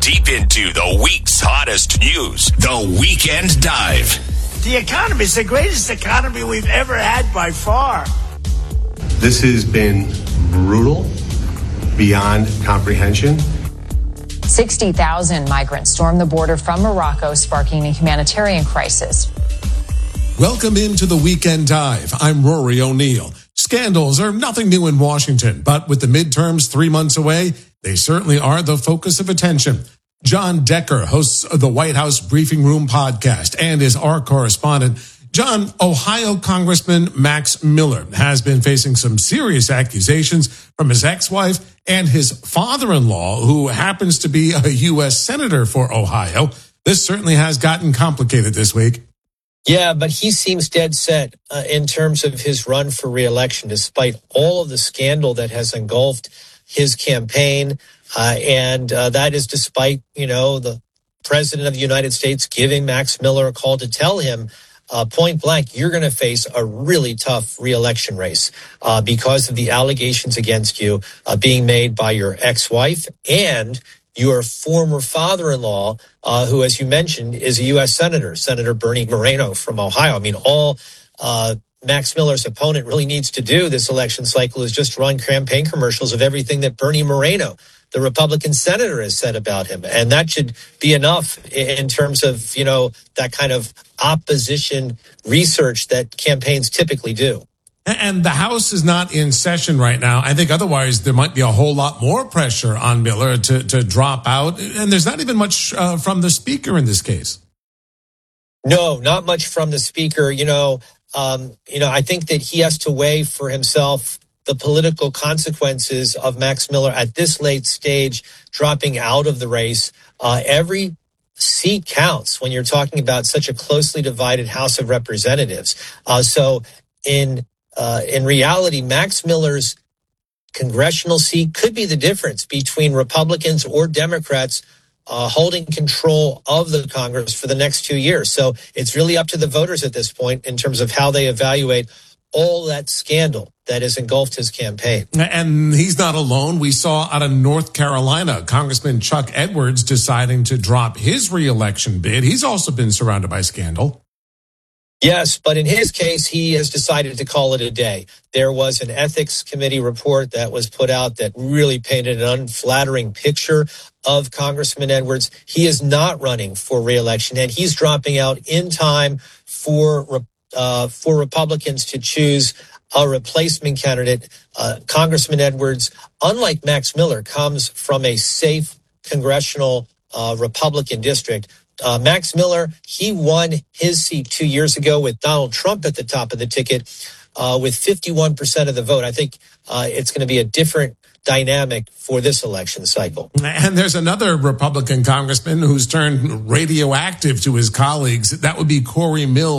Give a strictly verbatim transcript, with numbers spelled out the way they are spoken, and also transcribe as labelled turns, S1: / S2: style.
S1: deep into the week's hottest news. The Weekend Dive.
S2: The economy is the greatest economy we've ever had by far.
S3: This has been brutal, beyond comprehension.
S4: sixty thousand migrants stormed the border from Morocco, sparking a humanitarian crisis.
S5: Welcome into the Weekend Dive. I'm Rory O'Neill. Scandals are nothing new in Washington, but with the midterms three months away, they certainly are the focus of attention. John Decker hosts the White House Briefing Room podcast and is our correspondent. John, Ohio Congressman Max Miller has been facing some serious accusations from his ex-wife and his father-in-law, who happens to be a U S senator for Ohio. This certainly has gotten complicated this week.
S6: Yeah, but he seems dead set uh, in terms of his run for re-election, despite all of the scandal that has engulfed his campaign. Uh, and uh, that is despite, you know, the president of the United States giving Max Miller a call to tell him uh, point blank, you're going to face a really tough re-election race uh, because of the allegations against you uh, being made by your ex-wife and your former father-in-law, uh, who, as you mentioned, is a U S senator, Senator Bernie Moreno from Ohio. I mean, all uh, Max Miller's opponent really needs to do this election cycle is just run campaign commercials of everything that Bernie Moreno, the Republican senator, has said about him. And that should be enough in terms of, you know, that kind of opposition research that campaigns typically do.
S5: And the House is not in session right now. I think otherwise there might be a whole lot more pressure on Miller to, to drop out. And there's not even much uh, from the speaker in this case.
S6: No, not much from the speaker. You know, um, you know, I think that he has to weigh for himself the political consequences of Max Miller at this late stage dropping out of the race. Uh, every seat counts when you're talking about such a closely divided House of Representatives. Uh, so in Uh, in reality, Max Miller's congressional seat could be the difference between Republicans or Democrats uh, holding control of the Congress for the next two years. So it's really up to the voters at this point in terms of how they evaluate all that scandal that has engulfed his campaign.
S5: And he's not alone. We saw out of North Carolina, Congressman Chuck Edwards deciding to drop his reelection bid. He's also been surrounded by scandal.
S6: Yes, but in his case, he has decided to call it a day. There was an ethics committee report that was put out that really painted an unflattering picture of Congressman Edwards. He is not running for re-election, and he's dropping out in time for uh, for Republicans to choose a replacement candidate. Uh, Congressman Edwards, unlike Max Miller, comes from a safe congressional uh, Republican district. Uh, Max Miller, he won his seat two years ago with Donald Trump at the top of the ticket uh, with fifty-one percent of the vote. I think uh, it's going to be a different dynamic for this election cycle.
S5: And there's another Republican congressman who's turned radioactive to his colleagues. That would be Corey Mills.